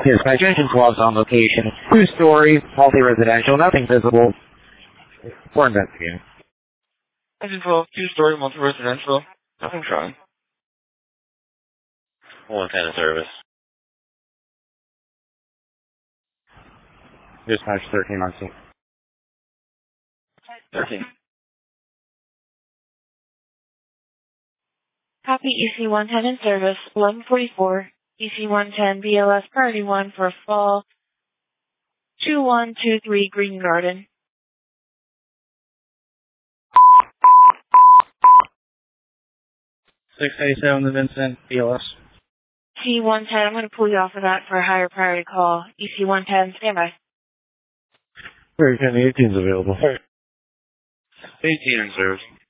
Dispatch engine clubs on location. 2-story, multi-residential, nothing visible. We're investigating. Engine 12, 2-story, multi-residential, nothing showing. 110 in service. Dispatch 13 on scene. 13. Copy EC-110 in service, 1144. EC-110 BLS priority 1 for fall 2123 Green Garden. 687 to Vincent, BLS. EC-110, I'm going to pull you off of that for a higher priority call. EC-110, stand by. Very 10, 18's available. 18 in service.